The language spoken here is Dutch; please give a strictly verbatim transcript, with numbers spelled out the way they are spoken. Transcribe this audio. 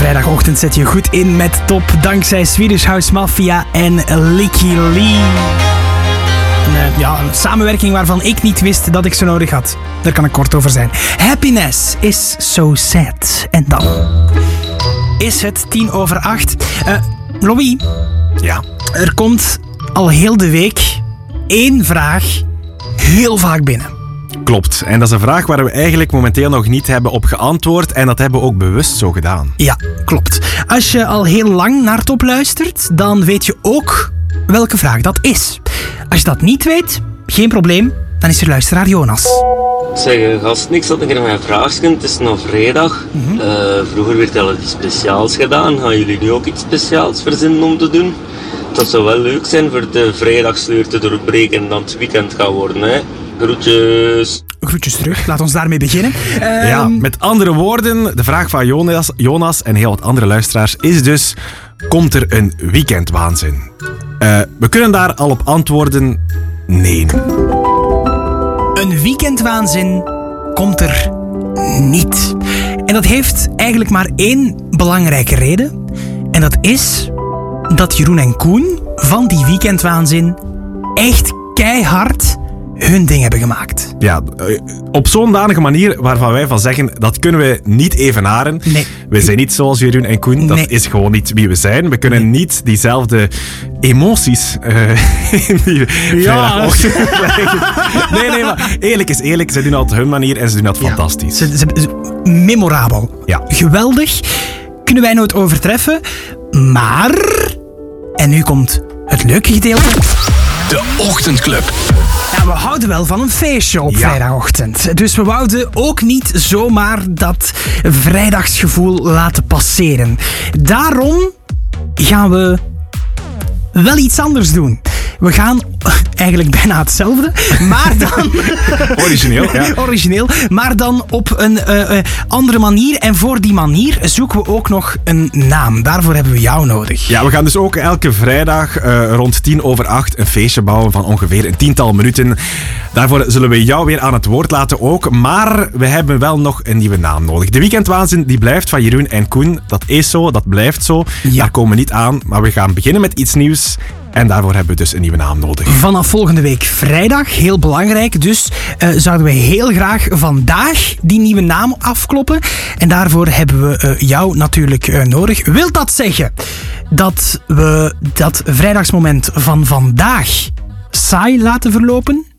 Vrijdagochtend zet je goed in met top dankzij Swedish House Mafia en Licky Lee. Een, uh, ja, een samenwerking waarvan ik niet wist dat ik ze nodig had. Daar kan ik kort over zijn. Happiness is so sad. En dan is het tien over acht. Uh, Louis, ja. Er komt al heel de week één vraag heel vaak binnen. Klopt. En dat is een vraag waar we eigenlijk momenteel nog niet hebben op geantwoord. En dat hebben we ook bewust zo gedaan. Ja, klopt. Als je al heel lang naar Top luistert, dan weet je ook welke vraag dat is. Als je dat niet weet, geen probleem. Dan is er luisteraar Jonas. Zeg, gast, niks had ik er mijn vraagje. Het is nog vrijdag. Mm-hmm. Uh, vroeger werd al iets speciaals gedaan. Gaan jullie nu ook iets speciaals verzinnen om te doen? Dat zou wel leuk zijn voor de vrijdagsleur te doorbreken en dan het weekend gaan worden, hè? Groetjes. Groetjes terug, laat ons daarmee beginnen. Uh, ja, met andere woorden, de vraag van Jonas, Jonas en heel wat andere luisteraars is dus: komt er een weekendwaanzin? Uh, we kunnen daar al op antwoorden: nee. Een weekendwaanzin komt er niet. En dat heeft eigenlijk maar één belangrijke reden. En dat is dat Jeroen en Koen van die weekendwaanzin echt keihard hun ding hebben gemaakt. Ja, op zo'n danige manier waarvan wij van zeggen, dat kunnen we niet evenaren. Nee. We zijn niet zoals Jeroen en Koen. Dat nee. is gewoon niet wie we zijn. We kunnen nee. niet diezelfde emoties uh, in die ja. Nee, nee, maar eerlijk is eerlijk. Ze doen dat op hun manier en ze doen dat ja. fantastisch. Ze, ze, ze, memorabel. Ja. Geweldig. Kunnen wij nooit overtreffen. Maar... En nu komt het leuke gedeelte. De Ochtendclub. Ja, we houden wel van een feestje op ja. vrijdagochtend. Dus we wouden ook niet zomaar dat vrijdagsgevoel laten passeren. Daarom gaan we wel iets anders doen. We gaan eigenlijk bijna hetzelfde, maar dan... Origineel, ja. Origineel, maar dan op een uh, uh, andere manier. En voor die manier zoeken we ook nog een naam. Daarvoor hebben we jou nodig. Ja, we gaan dus ook elke vrijdag uh, rond tien over acht een feestje bouwen van ongeveer een tiental minuten. Daarvoor zullen we jou weer aan het woord laten ook. Maar we hebben wel nog een nieuwe naam nodig. De weekendwaanzin die blijft van Jeroen en Koen. Dat is zo, dat blijft zo. Ja. Daar komen we niet aan. Maar we gaan beginnen met iets nieuws. En daarvoor hebben we dus een nieuwe naam nodig. Vanaf volgende week vrijdag, heel belangrijk. Dus uh, zouden we heel graag vandaag die nieuwe naam afkloppen. En daarvoor hebben we uh, jou natuurlijk uh, nodig. Wil dat zeggen dat we dat vrijdagsmoment van vandaag saai laten verlopen?